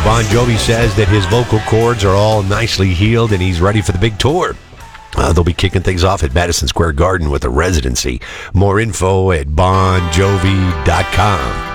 Bon Jovi says that his vocal cords are all nicely healed and he's ready for the big tour. They'll be kicking things off at Madison Square Garden with a residency. More info at bonjovi.com.